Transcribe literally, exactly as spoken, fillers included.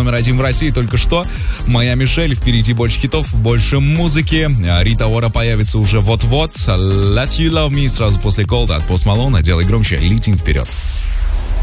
номер один в России только что. Моя Мишель, впереди больше хитов, больше музыки. Рита Ора появится уже вот-вот. Let You Love Me сразу после Cold от Post Malone. Делай громче, летим вперед.